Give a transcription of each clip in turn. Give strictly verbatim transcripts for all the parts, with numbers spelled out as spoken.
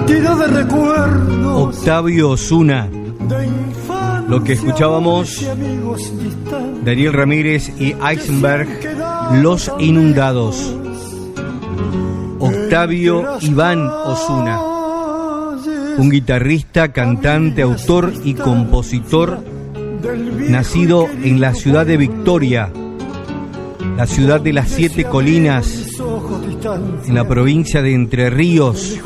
cantidad de recuerdos. Octavio Osuna. Lo que escuchábamos, Daniel Ramírez y Eisenberg, Los Inundados. Octavio Iván Osuna, un guitarrista, cantante, autor y compositor, nacido en la ciudad de Victoria, la ciudad de las siete colinas, en la provincia de Entre Ríos,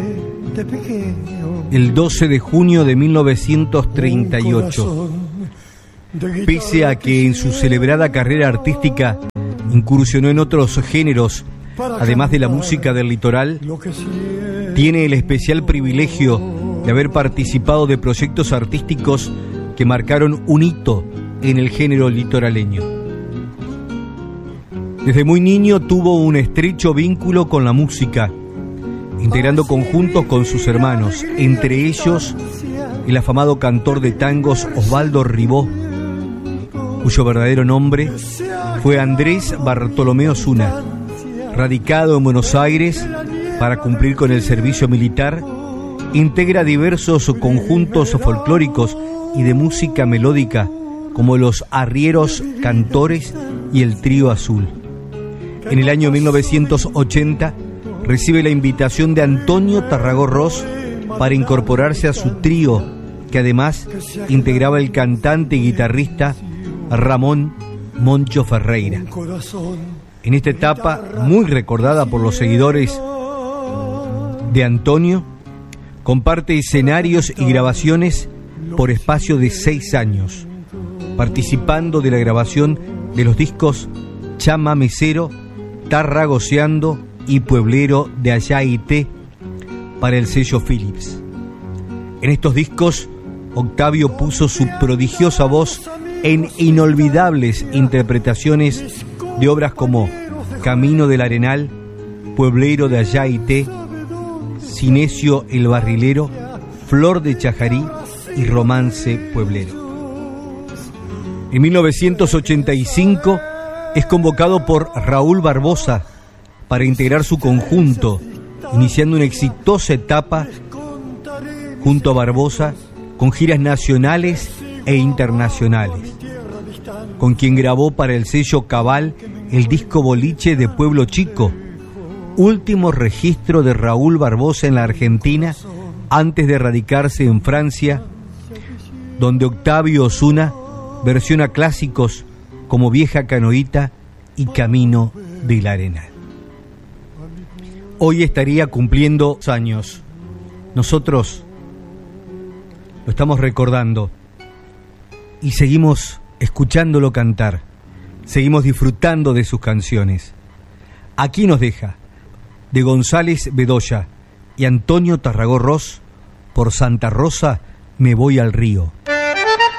el doce de junio de mil novecientos treinta y ocho. Pese a que en su celebrada carrera artística incursionó en otros géneros, además de la música del litoral, tiene el especial privilegio de haber participado de proyectos artísticos que marcaron un hito en el género litoraleño. Desde muy niño tuvo un estrecho vínculo con la música, integrando conjuntos con sus hermanos, entre ellos el afamado cantor de tangos Osvaldo Ribó, cuyo verdadero nombre fue Andrés Bartolomé Osuna. Radicado en Buenos Aires para cumplir con el servicio militar, integra diversos conjuntos folclóricos y de música melódica, como los Arrieros Cantores y el Trío Azul. En el año mil novecientos ochenta recibe la invitación de Antonio Tarragó Ross para incorporarse a su trío, que además integraba el cantante y guitarrista Ramón Moncho Ferreira. En esta etapa, muy recordada por los seguidores de Antonio, comparte escenarios y grabaciones por espacio de seis años, participando de la grabación de los discos Chama Mesero, Tarragoseando y Pueblero de Allá y Té para el sello Philips. En estos discos, Octavio puso su prodigiosa voz en inolvidables interpretaciones de obras como Camino del Arenal, Pueblero de Allá y Té, Sinesio el Barrilero, Flor de Chajarí y Romance Pueblero. En mil novecientos ochenta y cinco es convocado por Raúl Barbosa para integrar su conjunto, iniciando una exitosa etapa junto a Barbosa con giras nacionales e internacionales, con quien grabó para el sello Cabal el disco Boliche de Pueblo Chico, último registro de Raúl Barbosa en la Argentina antes de radicarse en Francia, donde Octavio Osuna versiona clásicos como Vieja Canoita y Camino del Arenal. Hoy estaría cumpliendo años. Nosotros lo estamos recordando y seguimos escuchándolo cantar, seguimos disfrutando de sus canciones. Aquí nos deja de González Bedoya y Antonio Tarragó Ross, por Santa Rosa me voy al río.